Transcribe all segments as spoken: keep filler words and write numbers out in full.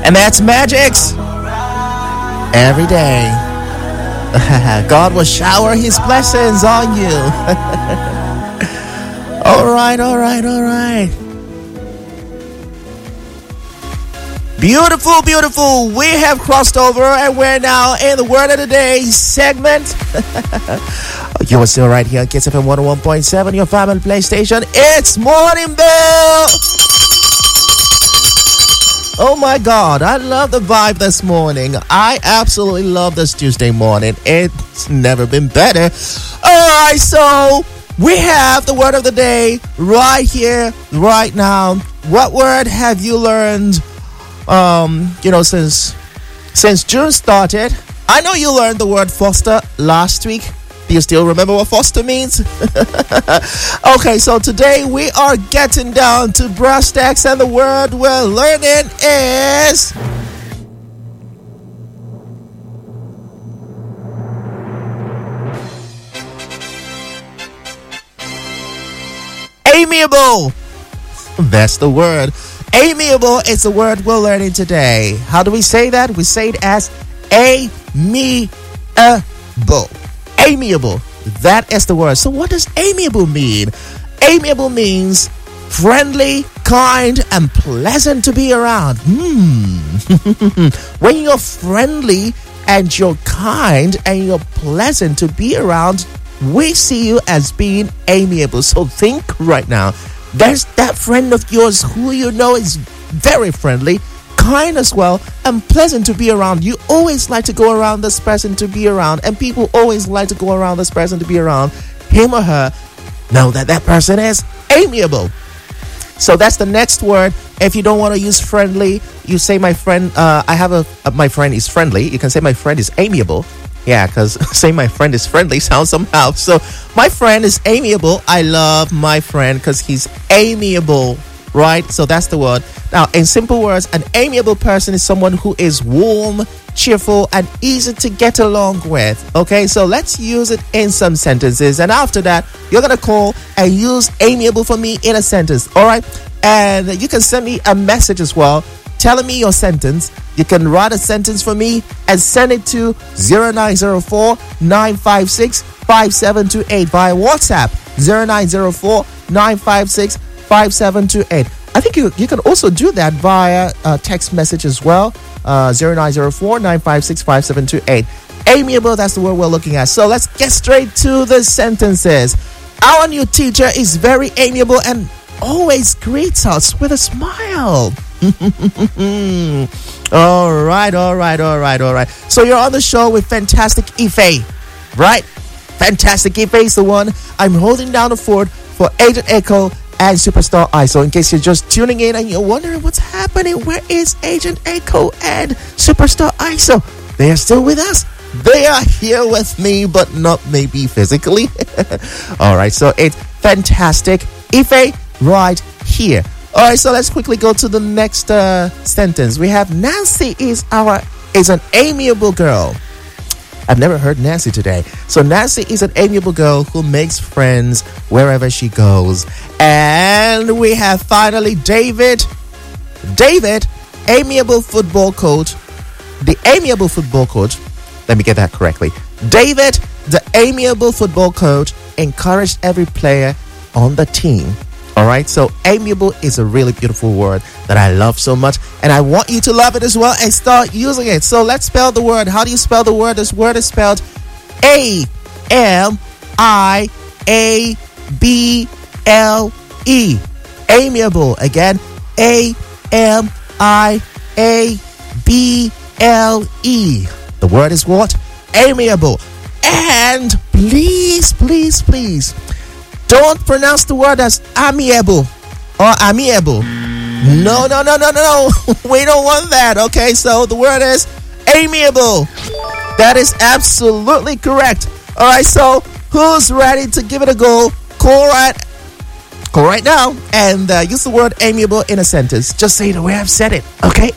And that's Magix. Every day, God will shower His blessings on you. All right, all right, all right. Beautiful, beautiful. We have crossed over and we're now in the Word of the Day segment. You are still right here on Kids F M one oh one point seven, your family play station. It's Morning Bell. Oh my God, I love the vibe this morning. I absolutely love this Tuesday morning. It's never been better. All right, so we have the Word of the Day right here, right now. What word have you learned? Um, you know, since since June started? I know you learned the word foster last week. Do you still remember what foster means? Okay, so today we are getting down to brass tacks, and the word we're learning is amiable. That's the word. Amiable is the word we're learning today. How do we say that? We say it as amiable. Amiable. That is the word. So what does amiable mean? Amiable means friendly, kind, and pleasant to be around. Hmm. When you're friendly and you're kind and you're pleasant to be around, we see you as being amiable. So think right now. There's that friend of yours who you know is very friendly, kind as well, and pleasant to be around. You always like to go around this person to be around, and people always like to go around this person to be around. Him or her, know that that person is amiable. So that's the next word. If you don't want to use friendly, you say my friend, uh, I have a, uh, my friend is friendly. You can say my friend is amiable. Yeah, because saying my friend is friendly sounds somehow. So my friend is amiable. I love my friend because he's amiable, right? So that's the word. Now, in simple words, an amiable person is someone who is warm, cheerful, and easy to get along with. Okay, so let's use it in some sentences. And after that, you're going to call and use amiable for me in a sentence. All right? And you can send me a message as well, telling me your sentence. You can write a sentence for me and send it to zero nine zero four, nine five six, five seven two eight via WhatsApp, zero nine zero four, nine five six, five seven two eight. I think you, you can also do that via uh, text message as well, uh, zero nine zero four, nine five six, five seven two eight. Amiable, that's the word we're looking at. So let's get straight to the sentences. Our new teacher is very amiable and always greets us with a smile. all right, all right, all right, all right. So you're on the show with Fantastic Ife, right? Fantastic Ife is the one. I'm holding down the fort for Agent Echo and Superstar I S O. In case you're just tuning in and you're wondering what's happening, where is Agent Echo and Superstar I S O? They are still with us. They are here with me, but not maybe physically. All right, so it's Fantastic Ife right here. All right, so let's quickly go to the next uh, sentence. We have Nancy is our is an amiable girl. I've never heard Nancy today. So Nancy is an amiable girl who makes friends wherever she goes. And we have finally David. David, amiable football coach. The amiable football coach. Let me get that correctly. David, the amiable football coach, encouraged every player on the team. All right, so amiable is a really beautiful word that I love so much, and I want you to love it as well and start using it. So let's spell the word. How do you spell the word? This word is spelled A M I A B L E. Amiable. Again, A M I A B L E. The word is what? Amiable. And please, please, please, don't pronounce the word as amiable or amiable. No, no, no, no, no, no. We don't want that. Okay, so the word is amiable. That is absolutely correct. All right, so who's ready to give it a go? Call right, call right now and uh, use the word amiable in a sentence. Just say the way I've said it, okay?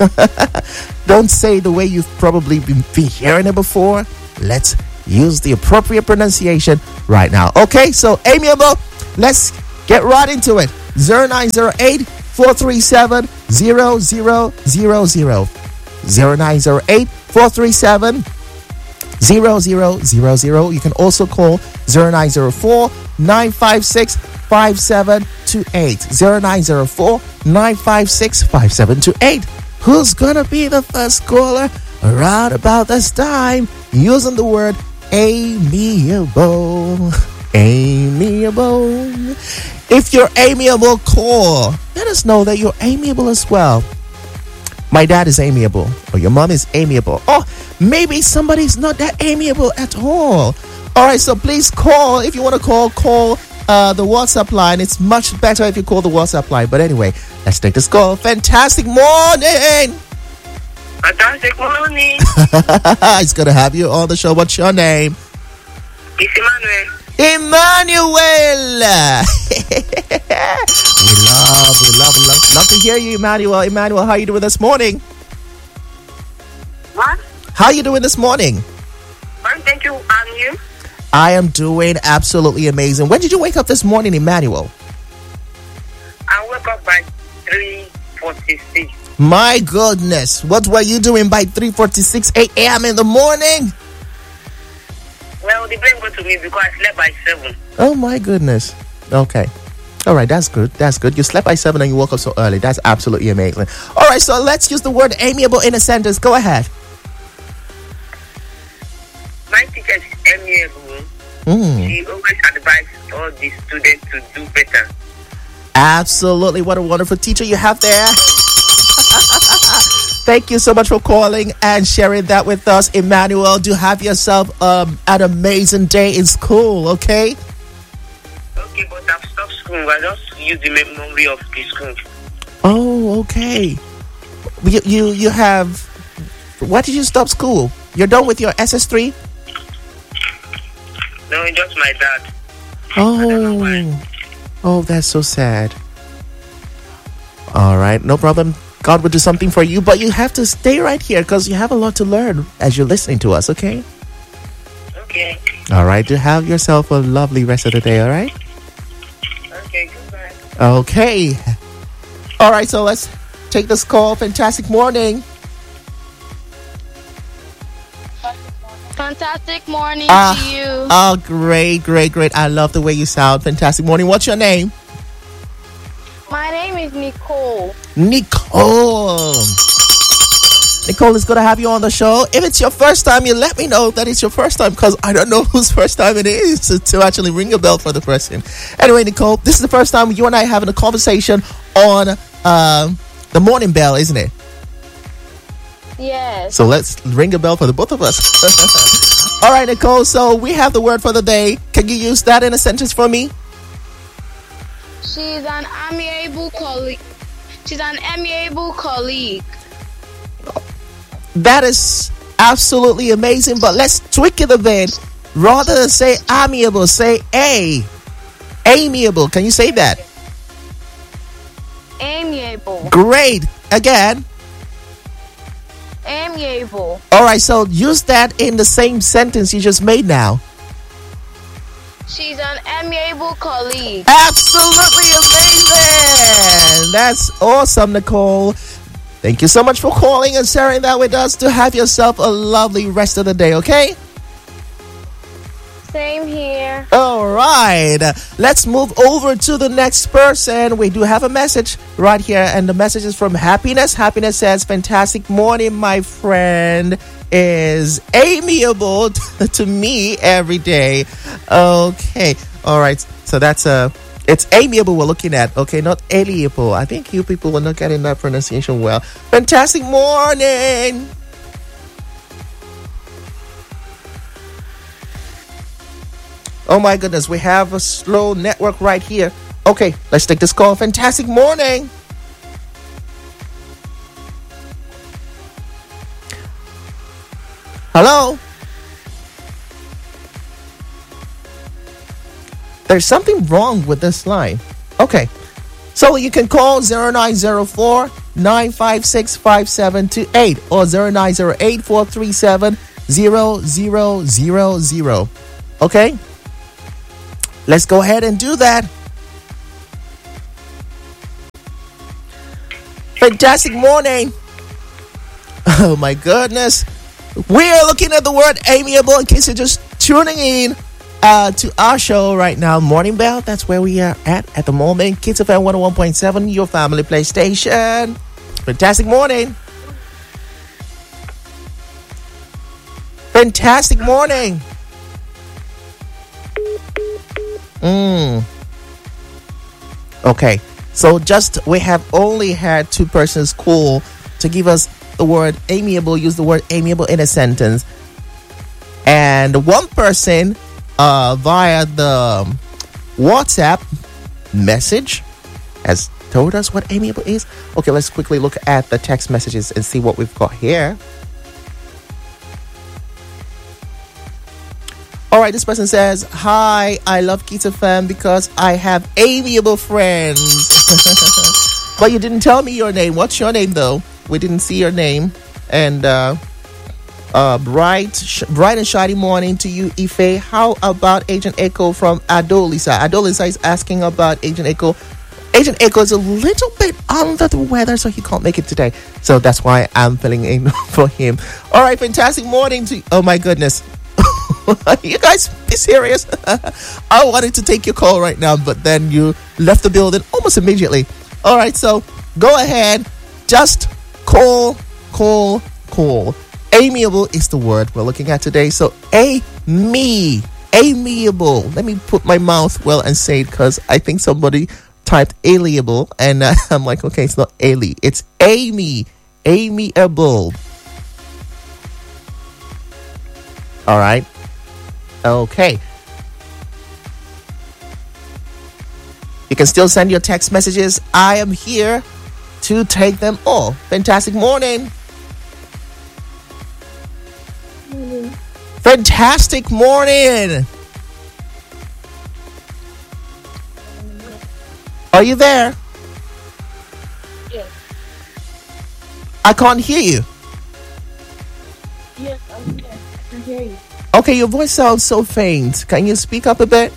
Don't say the way you've probably been, been hearing it before. Let's use the appropriate pronunciation right now. Okay, so amiable, let's get right into it. zero nine zero eight, four three seven, zero zero zero zero. zero nine zero eight, four three seven, zero zero zero zero. You can also call zero nine zero four, nine five six, five seven two eight. zero nine zero four, nine five six, five seven two eight. Who's gonna be the first caller around about this time using the word amiable? Amiable. If you're amiable, call. Let us know that you're amiable as well. My dad is amiable, or your mom is amiable, or maybe somebody's not that amiable at all. All right, so please call. If you want to call, call uh, the WhatsApp line. It's much better if you call the WhatsApp line. But anyway, let's take this call. Fantastic morning. Fantastic morning. It's good to have you on the show. What's your name? It's Emmanuel. Emmanuel. we love, we love, we love, love to hear you, Emmanuel. Emmanuel, how are you doing this morning? What? How are you doing this morning? Fine, thank you. And you? I am doing absolutely amazing. When did you wake up this morning, Emmanuel? I woke up by three forty-six. My goodness. What were you doing by three forty-six a.m. in the morning? Well, the blame go to me because I slept by seven. Oh, my goodness. Okay. All right, that's good. That's good. You slept by seven and you woke up so early. That's absolutely amazing. All right, so let's use the word amiable in a sentence. Go ahead. My teacher is amiable. Mm. She always advises all the students to do better. Absolutely. What a wonderful teacher you have there. Thank you so much for calling and sharing that with us, Emmanuel. Do have yourself um, an amazing day in school, okay? Okay, but I've stopped school. I just use the memory of the school. Oh, okay. You, you, you have... Why did you stop school? You're done with your S S three? No, it's just my dad. Oh. Oh, that's so sad. All right, no problem. God will do something for you, but you have to stay right here because you have a lot to learn as you're listening to us, okay? Okay. All right, do have yourself a lovely rest of the day, all right? Okay, goodbye. Okay. All right, so let's take this call. Fantastic morning. Fantastic morning Ah, to you. Oh, great, great, great. I love the way you sound. Fantastic morning. What's your name? My name is Nicole. Nicole. Nicole, it's good to have you on the show. If it's your first time, you let me know that it's your first time because I don't know whose first time it is to, to actually ring a bell for the person. Anyway, Nicole, this is the first time you and I are having a conversation on uh, the morning bell, isn't it? Yes. So let's ring a bell for the both of us. All right, Nicole, so we have the word for the day. Can you use that in a sentence for me? She's an amiable colleague. She's an amiable colleague. That is absolutely amazing, but let's tweak it a bit. Rather than say amiable, say a. Amiable. Can you say that? Amiable. Great. Again. Amiable. All right, so use that in the same sentence you just made now. She's an amiable colleague. Absolutely amazing. That's awesome, Nicole. Thank you so much for calling and sharing that with us. To have yourself a lovely rest of the day, okay? Same here. All right. Let's move over to the next person. We do have a message right here, and the message is from Happiness. Happiness says, fantastic morning, my friend is amiable to me every day. Okay. All right. So that's a... It's amiable we're looking at, okay? Not amiable. I think you people were not getting that pronunciation well. Fantastic morning. Oh my goodness, we have a slow network right here. Okay, let's take this call. Fantastic morning. Hello? There's something wrong with this line. Okay. So you can call zero nine zero four, nine five six, five seven two eight or zero nine zero eight, four three seven, zero zero zero zero. Okay? Let's go ahead and do that. Fantastic morning. Oh my goodness. We are looking at the word amiable in case you're just tuning in uh, to our show right now. Morning Bell, that's where we are at at the moment. Kids F M one oh one point seven, your family PlayStation. Fantastic morning. Fantastic morning. Mm. Okay, so just we have only had two persons call to give us the word amiable, use the word amiable in a sentence. And one person uh, via the WhatsApp message has told us what amiable is. Okay, let's quickly look at the text messages and see what we've got here. All right, this person says, hi, I love Kids F M because I have amiable friends. But you didn't tell me your name. What's your name, though? We didn't see your name. And uh, uh, bright, sh- bright and shiny morning to you, Ife. How about Agent Echo from Adolisa? Adolisa is asking about Agent Echo. Agent Echo is a little bit under the weather, so he can't make it today. So that's why I'm filling in for him. All right, fantastic morning to you. Oh, my goodness. You guys be serious. I wanted to take your call right now, but then you left the building almost immediately. All right, so go ahead, just call, call, call. Amiable is the word we're looking at today. So a me, amiable. Let me put my mouth well and say it because I think somebody typed aliable, and uh, I'm like, okay, it's not ali, it's Amy, amiable. All right. Okay. You can still send your text messages. I am here to take them all. Fantastic morning. morning. Fantastic morning. Are you there? Yes. I can't hear you. Yes, I'm here. I can hear you. Okay, your voice sounds so faint. Can you speak up a bit?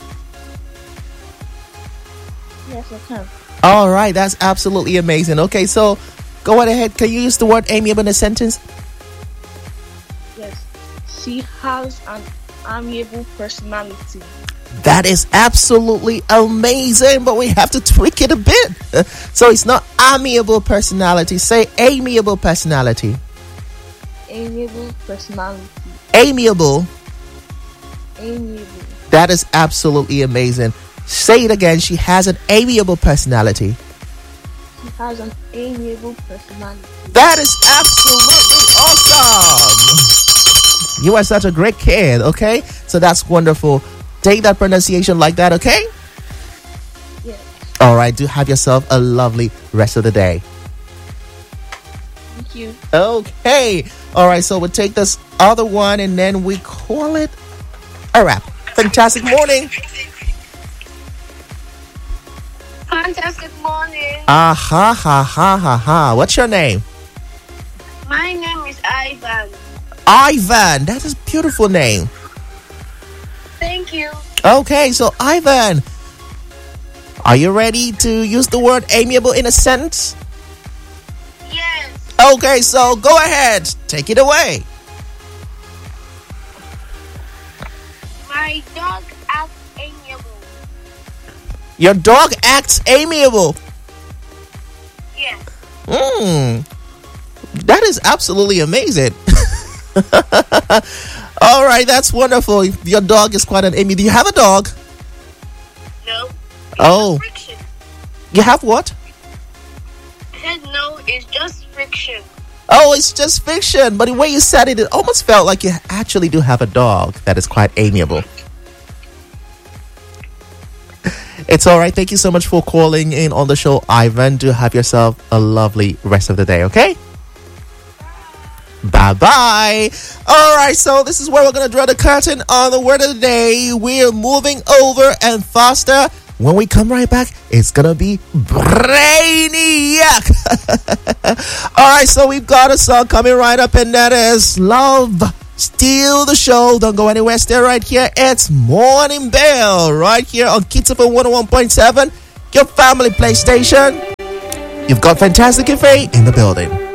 Yes, I can. All right, that's absolutely amazing. Okay, so go right ahead. Can you use the word amiable in a sentence? Yes. She has an amiable personality. That is absolutely amazing, but we have to tweak it a bit. So it's not amiable personality. Say amiable personality. Amiable personality. Amiable. Amiable. That is absolutely amazing. Say it again. She has an amiable personality. She has an amiable personality. That is absolutely awesome. You are such a great kid, okay? So that's wonderful. Take that pronunciation like that, okay? Yes. All right. Do have yourself a lovely rest of the day. Thank you. Okay. All right. So we'll take this other one and then we call it a wrap. Fantastic morning. Fantastic morning. Ah ha ha ha ha ha. What's your name? My name is Ivan. Ivan. That is a beautiful name. Thank you. Okay. So Ivan, are you ready to use the word amiable in a sentence? Yes. Okay. So go ahead. Take it away. My dog acts amiable. Your dog acts amiable. Yes. Hmm. That is absolutely amazing. All right, that's wonderful. Your dog is quite an amiable. Do you have a dog? No. It's Oh. friction. You have what? I said no, it's just friction. Oh, it's just fiction. But the way you said it, it almost felt like you actually do have a dog that is quite amiable. It's all right. Thank you so much for calling in on the show, Ivan. Do have yourself a lovely rest of the day, okay? Bye-bye. All right, so this is where we're going to draw the curtain on the word of the day. We're moving over and faster. When we come right back, it's going to be Brainiac. All right, so we've got a song coming right up, and that is Love Steal the Show. Don't go anywhere. Stay right here. It's Morning Bell right here on Kids F M one oh one point seven, your family PlayStation. You've got Fantastic Ife in the building.